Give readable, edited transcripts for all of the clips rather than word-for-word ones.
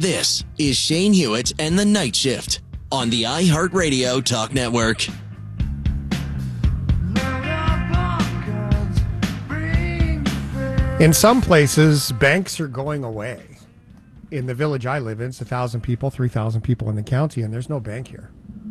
This is Shane Hewitt and the Night Shift on the iHeartRadio Talk Network. In some places, banks are going away. In the village I live in, it's 1,000 people, 3,000 people in the county, and there's no bank here.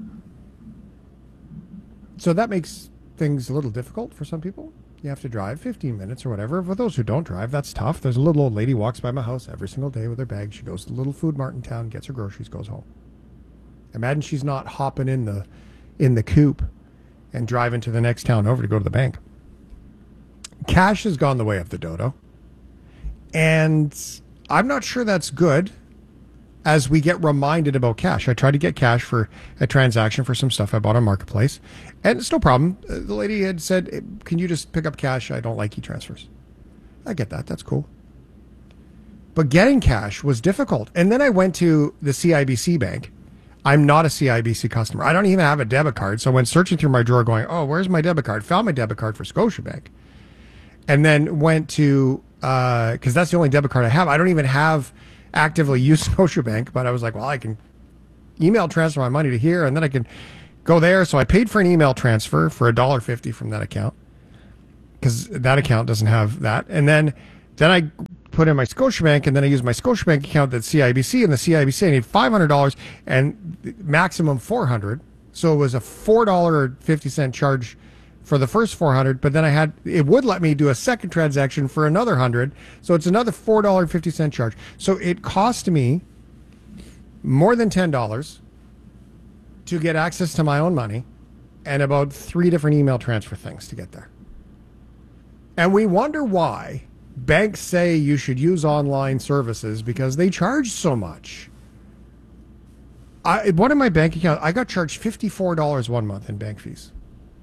So that makes things a little difficult for some people. You have to drive 15 minutes or whatever. For those who don't drive, that's tough. There's a little old lady walks by my house every single day with her bag. She goes to the little food mart in town, gets her groceries, goes home. Imagine she's not hopping in the coupe and driving to the next town over to go to the bank. Cash has gone the way of the dodo. And I'm not sure that's good as we get reminded about cash. I tried to get cash for a transaction for some stuff I bought on Marketplace, and it's no problem. The lady had said, can you just pick up cash? I don't like e-transfers. I get that. That's cool. But getting cash was difficult. And then I went to the CIBC bank. I'm not a CIBC customer. I don't even have a debit card. So I went searching through my drawer going, oh, where's my debit card? Found my debit card for Scotiabank. And then went to, because that's the only debit card I have. I don't even have actively use Scotiabank, but I was like, well, I can email transfer my money to here, and then I can go there. So I paid for an email transfer for $1.50 from that account, because that account doesn't have that. And then I put in my Scotiabank, and then I used my Scotiabank account that's CIBC, and the CIBC I need $500 and maximum $400. So it was a $4.50 charge for the first $400, but then it would let me do a second transaction for another $100. So it's another $4.50 charge. So it cost me more than $10 to get access to my own money and about 3 different email transfer things to get there. And we wonder why banks say you should use online services because they charge so much. One of my bank accounts, I got charged $54 one month in bank fees.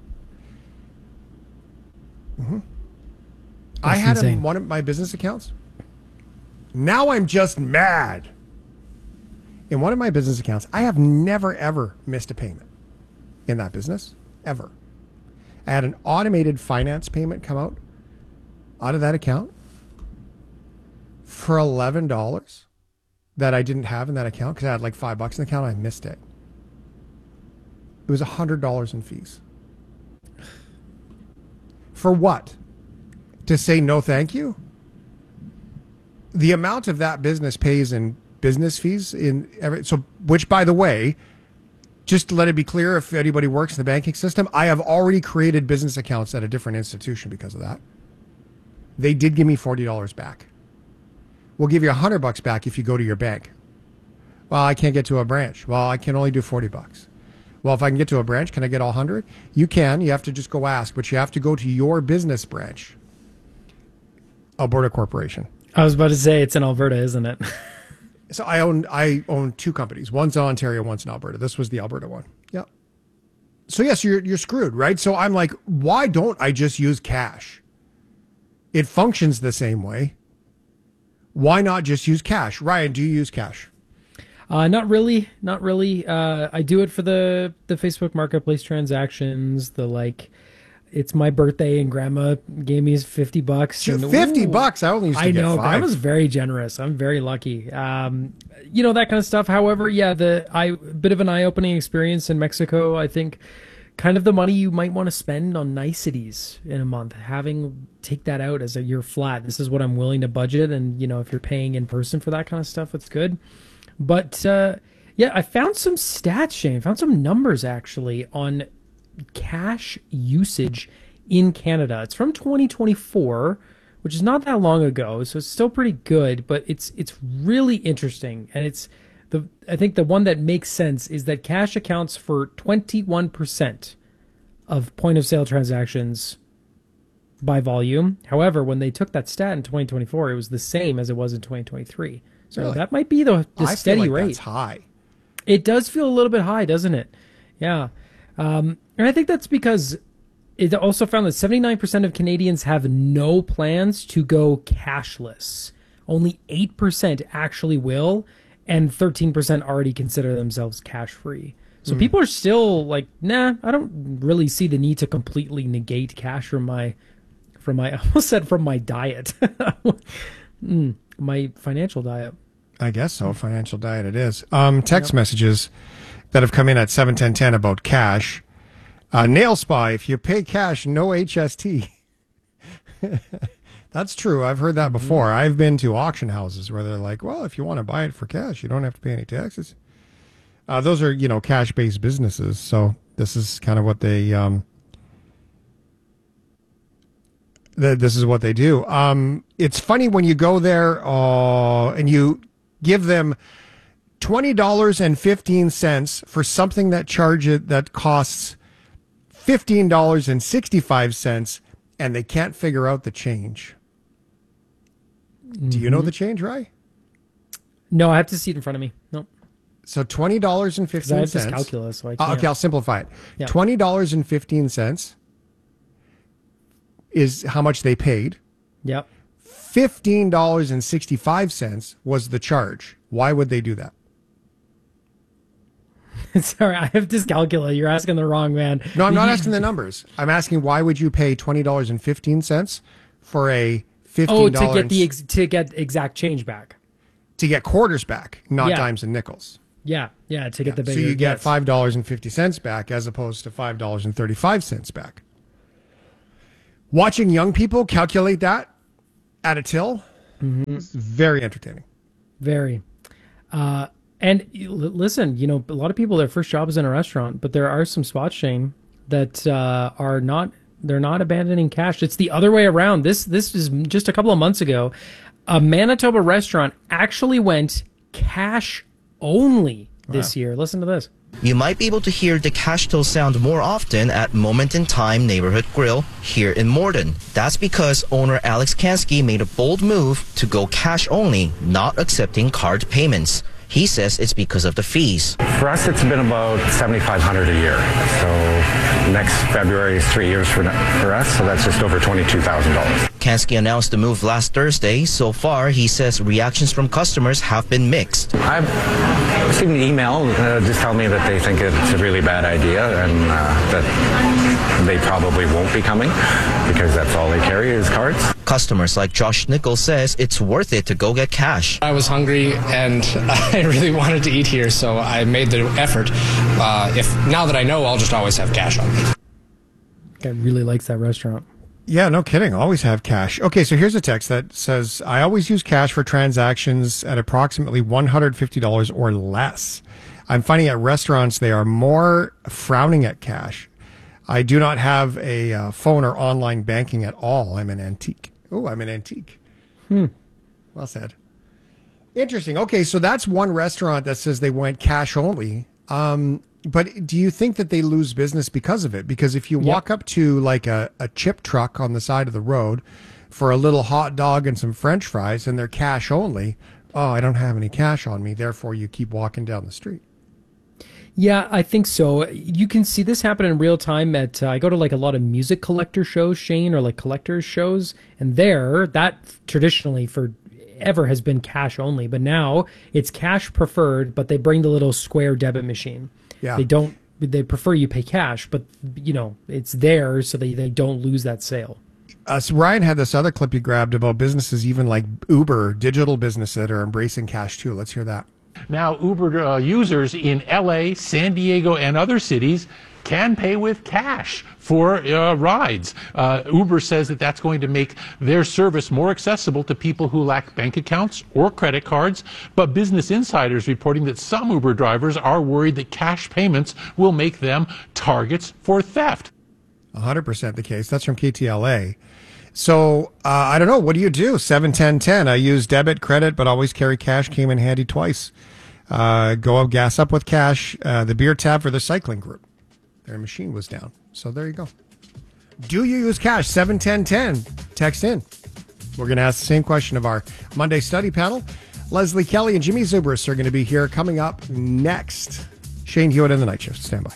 Mm-hmm. I had one of my business accounts. Now I'm just mad. In one of my business accounts, I have never, ever missed a payment in that business, ever. I had an automated finance payment come out of that account for $11 that I didn't have in that account because I had like $5 in the account. I missed it. It was $100 in fees. For what? To say no thank you? The amount of that business pays in business fees which, by the way, just to let it be clear, if anybody works in the banking system, I have already created business accounts at a different institution because of that. They did give me $40 back. We'll give you $100 back if you go to your bank. Well, I can't get to a branch. Well, I can only do $40. Well, if I can get to a branch, can I get all 100? You can. You have to just go ask, but you have to go to your business branch. Alberta Corporation. I was about to say it's in Alberta, isn't it? So I own 2 companies. One's in Ontario, one's in Alberta. This was the Alberta one. Yeah. So yes, you're screwed, right? So I'm like, why don't I just use cash? It functions the same way. Why not just use cash? Ryan, do you use cash? Not really. I do it for the Facebook Marketplace transactions. It's my birthday and Grandma gave me $50. $50? I only used to get 5. Grandma's very generous. I'm very lucky. That kind of stuff. However, yeah, bit of an eye-opening experience in Mexico. I think kind of the money you might want to spend on niceties in a month, take that out as a year flat. This is what I'm willing to budget, and if you're paying in person for that kind of stuff, it's good. But, I found some stats, Shane. I found some numbers, actually, on cash usage in Canada. It's from 2024, which is not that long ago, so it's still pretty good, but it's really interesting. And I think the one that makes sense is that cash accounts for 21% of point-of-sale transactions by volume. However, when they took that stat in 2024, it was the same as it was in 2023. So really? That might be the steady rate. That's high. It does feel a little bit high, doesn't it? Yeah. And I think that's because it also found that 79% of Canadians have no plans to go cashless. Only 8% actually will, and 13% already consider themselves cash-free. So people are still like, nah, I don't really see the need to completely negate cash from my I almost said from my diet. My financial diet. I guess so. Financial diet it is. Text messages that have come in at 71010 about cash. Nail spa, if you pay cash, no HST. That's true. I've heard that before. I've been to auction houses where they're like, well, if you want to buy it for cash, you don't have to pay any taxes. Those are, cash-based businesses. So this is kind of what they this is what they do. It's funny when you go there and you give them $20.15 for something that costs $15.65, and they can't figure out the change. Do you know the change, Rye? No, I have to see it in front of me. No. So $20.15. I have this calculus, so I can't. Okay, I'll simplify it. Yeah. $20.15 is how much they paid. Yep. $15.65 was the charge. Why would they do that? Sorry, I have dyscalculia. You're asking the wrong man. No, I'm not asking the numbers. I'm asking why would you pay $20.15 for a $15? Oh, to get exact change back. To get quarters back, not dimes and nickels. Yeah, to get the bigger. So you get $5.50 back as opposed to $5.35 back. Watching young people calculate that at a till is very entertaining. Very. And listen, a lot of people, their first job is in a restaurant, but there are some spots, Shane, that they're not abandoning cash. It's the other way around. This is just a couple of months ago. A Manitoba restaurant actually went cash only this year. Listen to this. You might be able to hear the cash till sound more often at Moment in Time Neighborhood Grill here in Morden. That's because owner Alex Kansky made a bold move to go cash only, not accepting card payments. He says it's because of the fees. For us, it's been about $7,500 a year. So next February is 3 years for us, so that's just over $22,000. Kansky announced the move last Thursday. So far, he says reactions from customers have been mixed. I've received an email just telling me that they think it's a really bad idea and that they probably won't be coming because that's all they carry is cards. Customers like Josh Nichols says it's worth it to go get cash. I was hungry and I really wanted to eat here, so I made the effort. Now that I know, I'll just always have cash on me. Guy really likes that restaurant. Yeah, no kidding. Always have cash. Okay, so here's a text that says, I always use cash for transactions at approximately $150 or less. I'm finding at restaurants they are more frowning at cash. I do not have a phone or online banking at all. I'm an antique. Oh, I'm an antique. Well said. Interesting. Okay, so that's one restaurant that says they went cash only. But do you think that they lose business because of it? Because if you walk up to like a chip truck on the side of the road for a little hot dog and some French fries and they're cash only, I don't have any cash on me. Therefore, you keep walking down the street. Yeah, I think so. You can see this happen in real time at, I go to like a lot of music collector shows, Shane, or like collectors shows. And there, that traditionally forever has been cash only. But now it's cash preferred, but they bring the little square debit machine. Yeah. They prefer you pay cash, but it's there so they don't lose that sale. So Ryan had this other clip you grabbed about businesses, even like Uber, digital businesses that are embracing cash too. Let's hear that. Now, Uber users in LA, San Diego, and other cities can pay with cash for rides. Uber says that that's going to make their service more accessible to people who lack bank accounts or credit cards. But Business Insider is reporting that some Uber drivers are worried that cash payments will make them targets for theft. 100% the case. That's from KTLA. So, I don't know. What do you do? 7-10-10. I use debit, credit, but always carry cash. Came in handy twice. Gas up with cash. The beer tab for the cycling group. Their machine was down. So there you go. Do you use cash? 7-10-10. Text in. We're going to ask the same question of our Monday study panel. Leslie Kelly and Jimmy Zubris are going to be here coming up next. Shane Hewitt and the Night Shift. Stand by.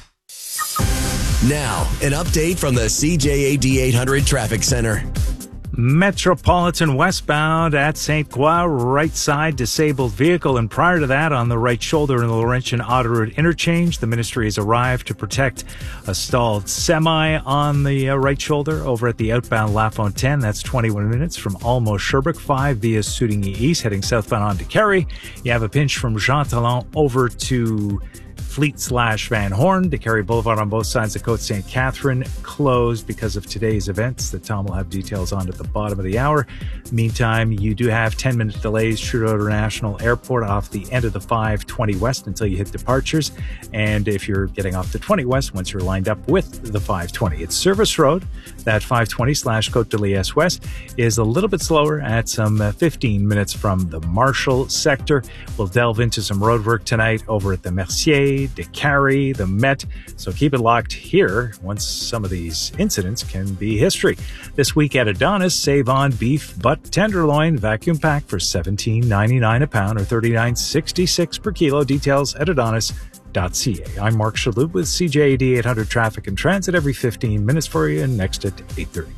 Now, an update from the CJAD 800 Traffic Center. Metropolitan westbound at St. Croix, right side disabled vehicle. And prior to that, on the right shoulder in the Laurentian Autoroute interchange, the ministry has arrived to protect a stalled semi on the right shoulder over at the outbound La Fontaine. That's 21 minutes from almost Sherbrooke, 5 via Soudigny East, heading southbound on to Carey. You have a pinch from Jean Talon over to Fleet/Van Horn. To Carey Boulevard on both sides of Côte St. Catherine closed because of today's events that Tom will have details on at the bottom of the hour. Meantime, you do have 10-minute delays Trudeau International Airport off the end of the 520 West until you hit departures. And if you're getting off the 20 West, once you're lined up with the 520, it's Service Road. That 520/Côte de Liesse West is a little bit slower at some 15 minutes from the Marshall sector. We'll delve into some road work tonight over at the Mercier, de Carey, the Met. So keep it locked here once some of these incidents can be history. This week at Adonis, save on beef butt tenderloin vacuum pack for $17.99 a pound or $39.66 per kilo. Details at adonis.ca. I'm Mark Shalhoub with CJAD 800 Traffic and Transit every 15 minutes for you, and next at 8:30.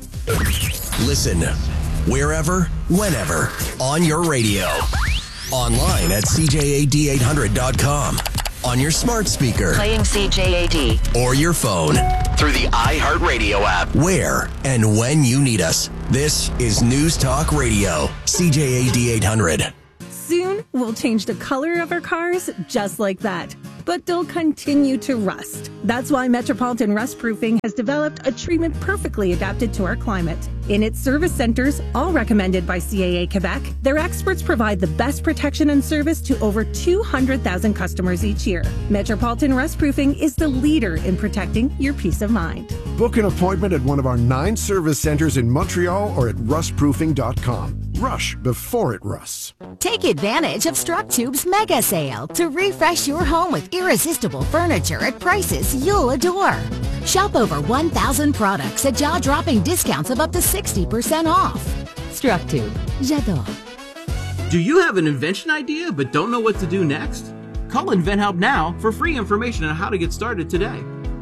Listen wherever, whenever, on your radio. Online at CJAD800.com. On your smart speaker. Playing CJAD. Or your phone. Through the iHeartRadio app. Where and when you need us. This is News Talk Radio. CJAD 800. Soon, we'll change the color of our cars just like that. But they'll continue to rust. That's why Metropolitan Rust Proofing has developed a treatment perfectly adapted to our climate. In its service centers, all recommended by CAA Quebec, their experts provide the best protection and service to over 200,000 customers each year. Metropolitan Rust Proofing is the leader in protecting your peace of mind. Book an appointment at one of our 9 service centers in Montreal or at rustproofing.com. Rush before it rusts. Take advantage of StrucTube's mega sale to refresh your home with irresistible furniture at prices you'll adore. Shop over 1,000 products at jaw-dropping discounts of up to 60% off. StrucTube. J'adore. Do you have an invention idea but don't know what to do next? Call InventHelp now for free information on how to get started today.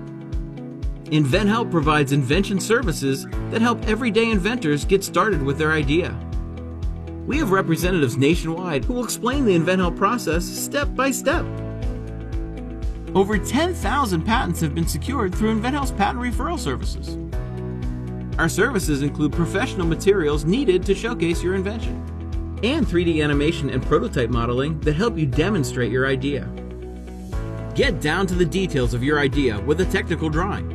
InventHelp provides invention services that help everyday inventors get started with their idea. We have representatives nationwide who will explain the InventHelp process step by step. Over 10,000 patents have been secured through InventHelp's patent referral services. Our services include professional materials needed to showcase your invention, and 3D animation and prototype modeling that help you demonstrate your idea. Get down to the details of your idea with a technical drawing.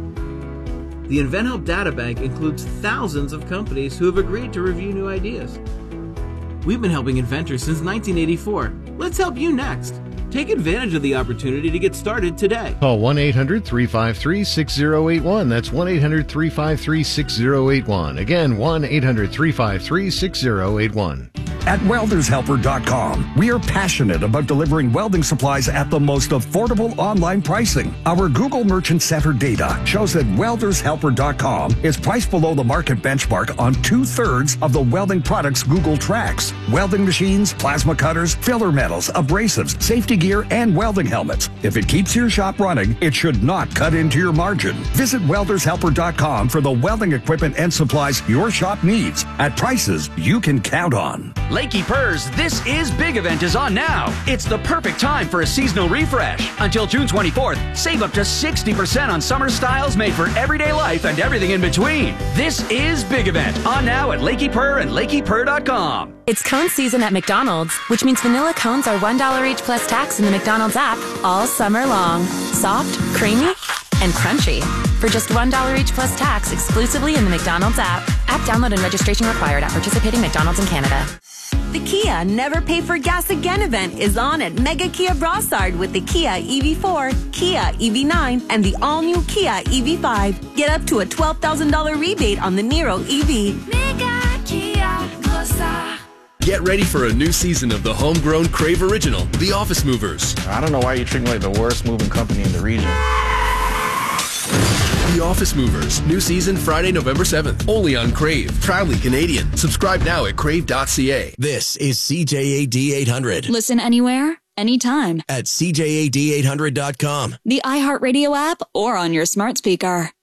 The InventHelp Databank includes thousands of companies who have agreed to review new ideas. We've been helping inventors since 1984. Let's help you next. Take advantage of the opportunity to get started today. Call 1-800-353-6081. That's 1-800-353-6081. Again, 1-800-353-6081. At weldershelper.com, we are passionate about delivering welding supplies at the most affordable online pricing. Our Google Merchant Center data shows that weldershelper.com is priced below the market benchmark on 2/3 of the welding products Google tracks. Welding machines, plasma cutters, filler metals, abrasives, safety gear, and welding helmets. If it keeps your shop running, it should not cut into your margin. Visit weldershelper.com for the welding equipment and supplies your shop needs at prices you can count on. Lakey Purrs, This Is Big event is on now. It's the perfect time for a seasonal refresh. Until June 24th, save up to 60% on summer styles made for everyday life and everything in between. This is Big event on now at Lakey Purr and LakeyPurr.com. It's cone season at McDonald's, which means vanilla cones are $1 each plus tax in the McDonald's app all summer long. Soft, creamy, and crunchy. For just $1 each plus tax exclusively in the McDonald's app. App download and registration required at participating McDonald's in Canada. The Kia Never Pay for Gas Again event is on at Mega Kia Brossard with the Kia EV4, Kia EV9, and the all-new Kia EV5. Get up to a $12,000 rebate on the Niro EV. Mega Kia Brossard. Get ready for a new season of the homegrown Crave original, The Office Movers. I don't know why you treat me like the worst moving company in the region. The Office Movers. New season Friday, November 7th. Only on Crave. Proudly Canadian. Subscribe now at crave.ca. This is CJAD 800. Listen anywhere, anytime. At CJAD800.com. The iHeartRadio app or on your smart speaker.